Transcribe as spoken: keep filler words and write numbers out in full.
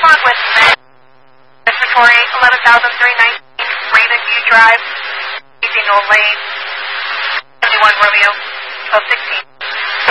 on with Matt. Inventory eleven thousand three hundred nineteen, Raven View Drive, Easy No Lane, seventy-one Romeo, twelve sixty.